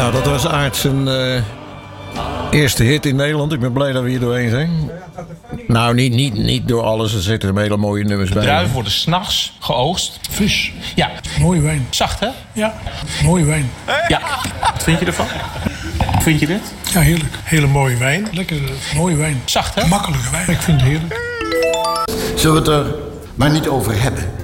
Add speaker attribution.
Speaker 1: Nou, dat was Aart zijn eerste hit in Nederland. Ik ben blij dat we hier doorheen zijn. Nou, niet door alles. Er zitten hele mooie nummers bij.
Speaker 2: De druiven worden 's nachts geoogst.
Speaker 3: Fris.
Speaker 2: Ja.
Speaker 3: Mooie wijn.
Speaker 2: Zacht, hè?
Speaker 3: Ja. Mooie wijn.
Speaker 2: Ja. Wat vind je ervan? Hoe vind je dit?
Speaker 3: Ja, heerlijk. Hele mooie wijn. Lekker, mooie wijn.
Speaker 2: Zacht, hè?
Speaker 3: Makkelijke wijn. Ik vind het heerlijk.
Speaker 4: Zullen we het er maar niet over hebben?